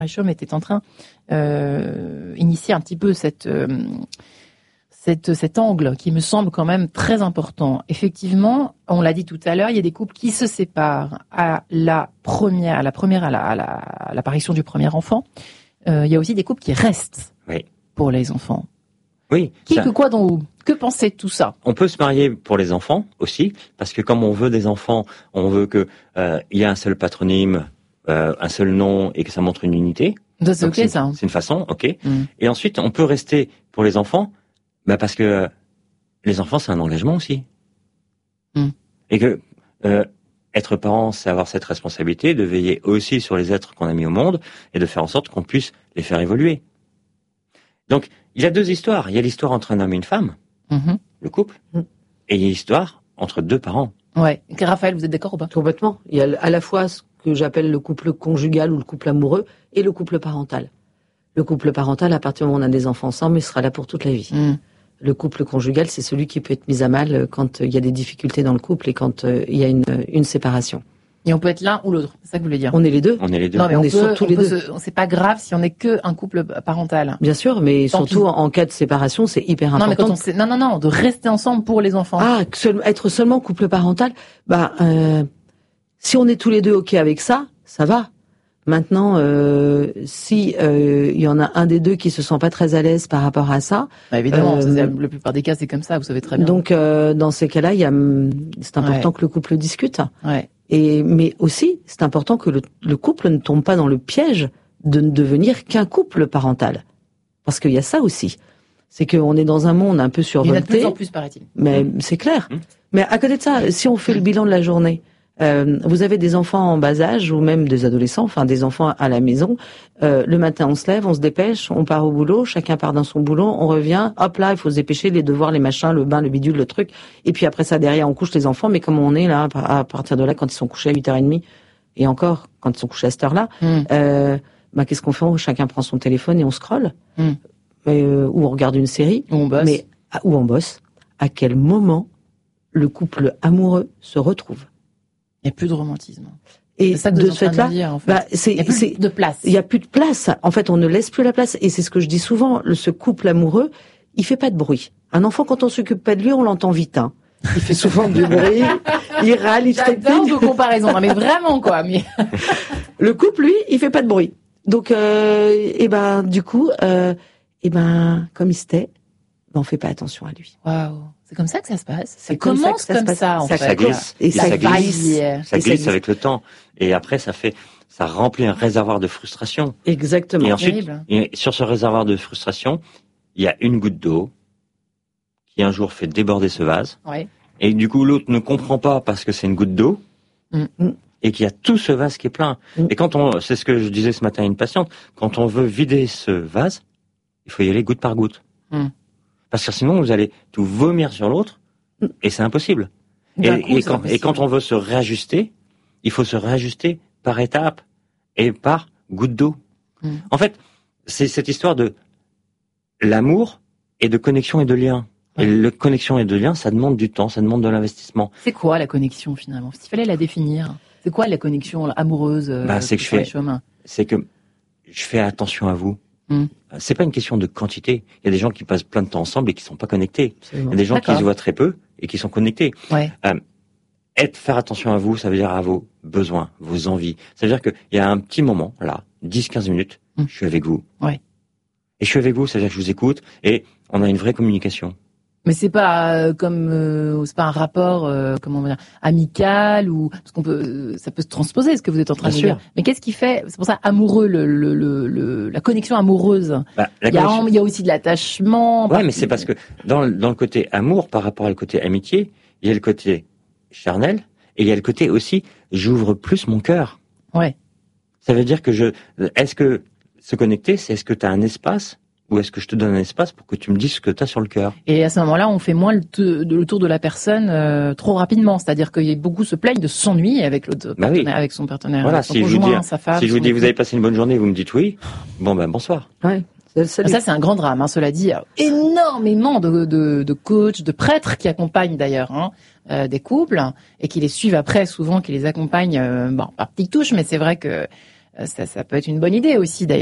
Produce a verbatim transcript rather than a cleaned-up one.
Chaume était en train euh, initier un petit peu cette, euh, cette, cet angle qui me semble quand même très important. Effectivement, on l'a dit tout à l'heure, il y a des couples qui se séparent à la première, à la première, à, la, à, la, à l'apparition du premier enfant. Euh, il y a aussi des couples qui restent oui. pour les enfants. Oui. Qui, ça... que, quoi, dont, que pensez de tout ça? On peut se marier pour les enfants aussi, parce que comme on veut des enfants, on veut que euh, il y ait un seul patronyme. Euh, un seul nom et que ça montre une unité. Ça, c'est donc, ok, c'est, ça. C'est une façon, ok. Mm. Et ensuite, on peut rester pour les enfants, bah parce que euh, les enfants, c'est un engagement aussi. Mm. Et que euh, être parent, c'est avoir cette responsabilité de veiller aussi sur les êtres qu'on a mis au monde et de faire en sorte qu'on puisse les faire évoluer. Donc, il y a deux histoires. Il y a l'histoire entre un homme et une femme, Mm-hmm. le couple, mm. et il y a l'histoire entre deux parents. Ouais. Raphaël, vous êtes d'accord ou pas? Complètement. Il y a à la fois ce que j'appelle le couple conjugal ou le couple amoureux et le couple parental. Le couple parental, à partir du moment où on a des enfants ensemble, il sera là pour toute la vie. Mm. Le couple conjugal, c'est celui qui peut être mis à mal quand il y a des difficultés dans le couple et quand il y a une, une séparation. Et on peut être l'un ou l'autre, c'est ça que vous voulez dire? On est les deux. On est les deux. Non, mais on, on, est peut, surtout on les peut deux. se, c'est pas grave si on n'est que un couple parental. Bien sûr, mais Tant surtout pis. en cas de séparation, c'est hyper Non, important. mais quand on sait, non, non, non, de rester ensemble pour les enfants. Ah, seul, être seulement couple parental, bah, euh, si on est tous les deux ok avec ça, ça va. Maintenant, euh, si euh, il y en a un des deux qui se sent pas très à l'aise par rapport à ça, Bah, évidemment, euh, ça, c'est, la plupart des cas, c'est comme ça, vous savez très bien. donc euh, dans ces cas-là, il y a, c'est important Ouais. que le couple discute. Ouais. Et mais aussi, c'est important que le, le couple ne tombe pas dans le piège de ne devenir qu'un couple parental, parce qu'il y a ça aussi. C'est qu'on est dans un monde un peu Il y en a de survolté. plus en plus, paraît-il. Mais c'est clair. Mmh. Mais à côté de ça, si on fait le bilan de la journée, euh, vous avez des enfants en bas âge ou même des adolescents, enfin des enfants à la maison. Euh, le matin, on se lève, on se dépêche, on part au boulot, chacun part dans son boulot, on revient, hop là, il faut se dépêcher, les devoirs, les machins, le bain, le bidule, le truc. Et puis après ça, derrière, on couche les enfants. Mais comme on est là, à partir de là, quand ils sont couchés à huit heures trente, et encore, quand ils sont couchés à cette heure-là, Mm. euh, bah, qu'est-ce qu'on fait? Chacun prend son téléphone et on scrolle. Mm. Euh, ou on regarde une série. On bosse. Mais où on bosse, à quel moment le couple amoureux se retrouve? Il n'y a plus de romantisme. Et C'est ça que de vous êtes ce en train de fait-là, me dire, en fait. bah, c'est, Il n'y a plus c'est, de place. il y a plus de place. En fait, on ne laisse plus la place. Et c'est ce que je dis souvent. Le, ce couple amoureux, il fait pas de bruit. Un enfant, quand on s'occupe pas de lui, on l'entend vite, hein. Il fait souvent du bruit. Il râle, il J'adore trépigne. vos comparaisons. Non, mais vraiment, quoi. Mais... Le couple, lui, il fait pas de bruit. Donc, euh, et ben, du coup, euh, et ben, comme il se tait, ben, on fait pas attention à lui. Waouh. C'est comme ça que ça se passe. C'est Ça comme ça commence que ça se comme passe. ça, en Ça fait. Ça glisse. Et ça ça glisse. glisse. Ça Et ça glisse glisse. avec le temps. Et après, ça fait, ça remplit un réservoir de frustration. Exactement. Et ensuite, Terrible. et sur ce réservoir de frustration, il y a une goutte d'eau qui un jour fait déborder ce vase. Ouais. Et du coup, l'autre ne comprend pas parce que c'est une goutte d'eau. Mm. Et qu'il y a tout ce vase qui est plein. Mm. Et quand on, c'est ce que je disais ce matin à une patiente, quand on veut vider ce vase, il faut y aller goutte par goutte. Mm. Parce que sinon, vous allez tout vomir sur l'autre, et c'est impossible. Et, D'un coup, et c'est quand, impossible. et quand on veut se réajuster, il faut se réajuster par étapes et par goutte d'eau. Mm. En fait, c'est cette histoire de l'amour et de connexion et de lien. Ouais. Et le connexion et de lien, ça demande du temps, ça demande de l'investissement. C'est quoi la connexion, finalement? S'il fallait la définir, c'est quoi la connexion amoureuse euh, Bah, c'est que je sur les fais- chemins? C'est que je fais attention à vous. Mm. C'est pas une question de quantité. Il y a des gens qui passent plein de temps ensemble et qui sont pas connectés. Il y a des gens qui D'accord. se voient très peu et qui sont connectés. Ouais. Être, faire attention à vous, ça veut dire à vos besoins, vos envies. Ça veut dire qu'il y a un petit moment, là, dix quinze minutes, Mm. je suis avec vous. Ouais. Et je suis avec vous, ça veut dire que je vous écoute et on a une vraie communication. Mais c'est pas euh, comme euh, c'est pas un rapport euh, comment on va dire amical ou parce qu'on peut euh, ça peut se transposer ce que vous êtes en train Bien de sûr. dire. Mais qu'est-ce qui fait c'est pour ça amoureux le, le, le, le la connexion amoureuse. Bah, la Il y a connexion- il y a aussi de l'attachement. Ouais, mais c'est parce que dans, le- dans le côté amour par rapport au côté amitié, il y a le côté charnel et il y a le côté aussi j'ouvre plus mon cœur. Ouais. Ça veut dire que je, est-ce que se connecter, c'est est-ce que tu as un espace ou est-ce que je te donne un espace pour que tu me dises ce que tu as sur le cœur? Et à ce moment-là, on fait moins le, te- le tour de la personne euh, trop rapidement. C'est-à-dire qu'il y a beaucoup se plaignent de s'ennuyer avec l'autre Bah oui. partenaire, avec son partenaire, Voilà, avec son si je vous conjoint, dis- sa femme. Si je vous son dis vous époux. avez passé une bonne journée, vous me dites oui, bon ben bonsoir. Ouais. C'est- c'est- Ça, c'est un grand drame, hein, cela dit. Alors, énormément de, de, de coachs, de prêtres qui accompagnent d'ailleurs hein, euh, des couples et qui les suivent après, souvent, qui les accompagnent, euh, bon, par petites touches, mais c'est vrai que ça, ça peut être une bonne idée aussi d'ailleurs.